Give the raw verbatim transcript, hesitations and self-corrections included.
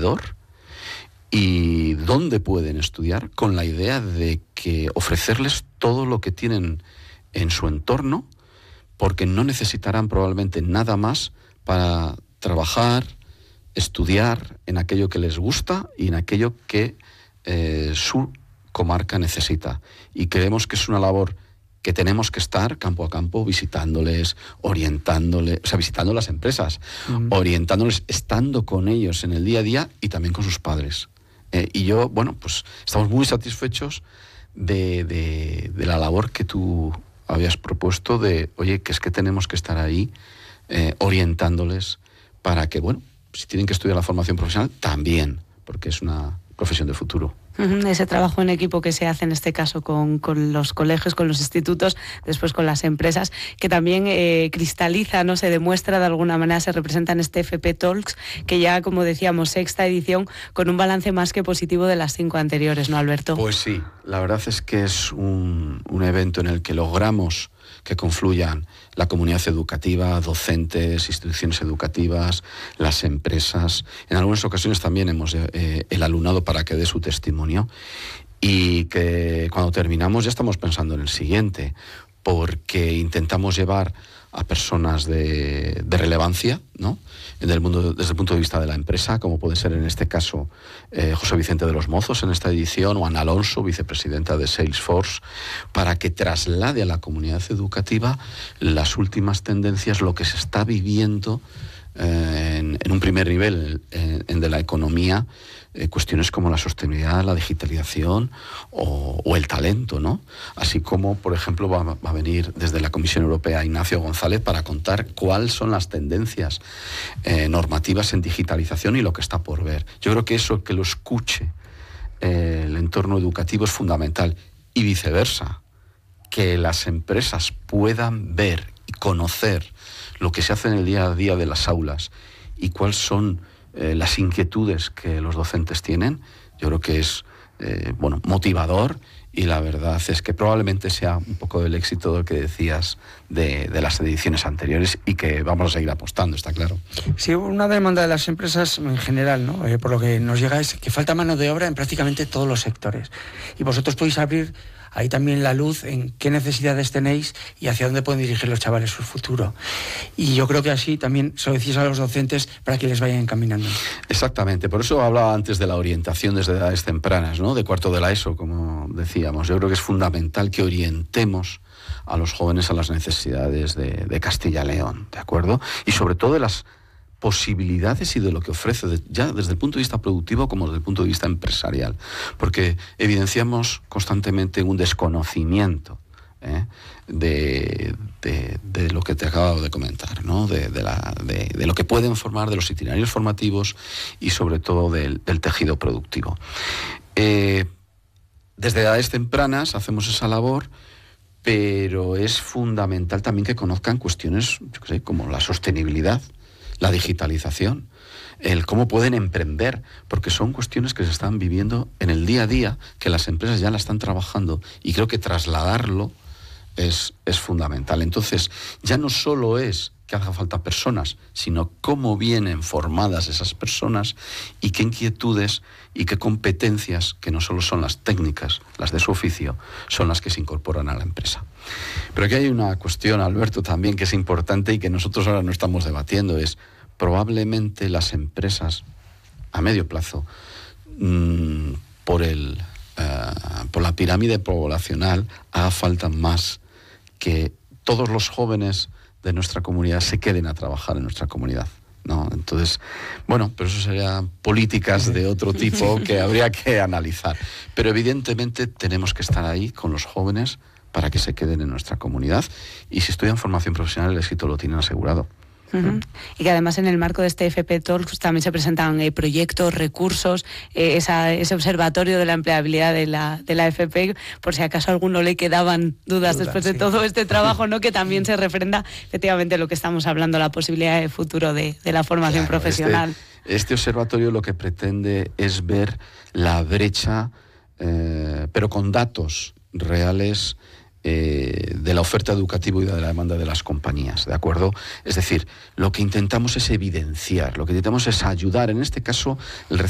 alrededor y dónde pueden estudiar, con la idea de que ofrecerles todo lo que tienen en su entorno, porque no necesitarán probablemente nada más para trabajar, estudiar en aquello que les gusta y en aquello que eh, su comarca necesita. Y creemos que es una labor que tenemos que estar campo a campo visitándoles, orientándoles, o sea, visitando las empresas, uh-huh. orientándoles, estando con ellos en el día a día y también con sus padres. Eh, y yo, bueno, pues estamos muy satisfechos de, de, de la labor que tú habías propuesto de, oye, que es que tenemos que estar ahí eh, orientándoles para que, bueno, si tienen que estudiar la formación profesional, también, porque es una profesión de futuro. Uh-huh. Ese trabajo en equipo que se hace en este caso con, con los colegios, con los institutos, después con las empresas, que también eh, cristaliza, no se demuestra de alguna manera, se representa en este F P Talks, que ya, como decíamos, sexta edición, con un balance más que positivo de las cinco anteriores, ¿no, Alberto? Pues sí, la verdad es que es un, un evento en el que logramos que confluyan la comunidad educativa, docentes, instituciones educativas, las empresas. En algunas ocasiones también hemos eh, el alumnado para que dé su testimonio, y que cuando terminamos ya estamos pensando en el siguiente, porque intentamos llevar a personas de, de relevancia, ¿no? En el mundo, desde el punto de vista de la empresa, como puede ser en este caso eh, José Vicente de los Mozos en esta edición, o Ana Alonso, vicepresidenta de Salesforce, para que traslade a la comunidad educativa las últimas tendencias, lo que se está viviendo eh, en, en un primer nivel en, en de la economía, eh, cuestiones como la sostenibilidad, la digitalización o, o el talento, ¿no? Así como, por ejemplo, va, va a venir desde la Comisión Europea Ignacio González para contar cuáles son las tendencias eh, normativas en digitalización y lo que está por ver. Yo creo que eso, que lo escuche eh, el entorno educativo, es fundamental, y viceversa, que las empresas puedan ver y conocer lo que se hace en el día a día de las aulas y cuáles son eh, las inquietudes que los docentes tienen. Yo creo que es eh, bueno, motivador, y la verdad es que probablemente sea un poco del éxito del que decías de, de las ediciones anteriores, y que vamos a seguir apostando, está claro. Sí, una demanda de las empresas en general, ¿no? Eh, por lo que nos llega, es que falta mano de obra en prácticamente todos los sectores, y vosotros podéis abrir ahí también la luz en qué necesidades tenéis y hacia dónde pueden dirigir los chavales su futuro. Y yo creo que así también se lo decís a los docentes para que les vayan encaminando. Exactamente, por eso hablaba antes de la orientación desde edades tempranas, ¿no? De cuarto de la ESO, como decíamos. Yo creo que es fundamental que orientemos a los jóvenes a las necesidades de, de Castilla y León, ¿de acuerdo? Y sobre todo de las posibilidades y de lo que ofrece, de, ya desde el punto de vista productivo como desde el punto de vista empresarial, porque evidenciamos constantemente un desconocimiento ¿eh? de, de, de lo que te acabo de comentar, ¿no? de, de, la, de, de lo que pueden formar, de los itinerarios formativos y sobre todo del, del tejido productivo. Eh, desde edades tempranas hacemos esa labor, pero es fundamental también que conozcan cuestiones, yo qué sé, como la sostenibilidad, la digitalización, el cómo pueden emprender, porque son cuestiones que se están viviendo en el día a día, que las empresas ya la están trabajando, y creo que trasladarlo es, es fundamental. Entonces, ya no solo es que haga falta personas, sino cómo vienen formadas esas personas y qué inquietudes y qué competencias, que no solo son las técnicas, las de su oficio, son las que se incorporan a la empresa. Pero aquí hay una cuestión, Alberto, también que es importante y que nosotros ahora no estamos debatiendo, es probablemente las empresas a medio plazo, mmm, por, el, uh, por la pirámide poblacional, haga falta más que todos los jóvenes de nuestra comunidad se queden a trabajar en nuestra comunidad, ¿no? Entonces, bueno, pero eso serían políticas de otro tipo que habría que analizar. Pero evidentemente tenemos que estar ahí con los jóvenes para que se queden en nuestra comunidad, y si estudian formación profesional el éxito lo tienen asegurado. Uh-huh. Y que además en el marco de este F P Talks también se presentan eh, proyectos, recursos, eh, esa, ese observatorio de la empleabilidad de la, de la F P, por si acaso a alguno le quedaban dudas Duda, después de sí. todo este trabajo, ¿no? Que también se refrenda efectivamente lo que estamos hablando, la posibilidad de futuro de, de la formación claro, profesional. Este, este observatorio lo que pretende es ver la brecha, eh, pero con datos reales, Eh, de la oferta educativa y de la demanda de las compañías, ¿de acuerdo? Es decir, lo que intentamos es evidenciar, lo que intentamos es ayudar, en este caso, el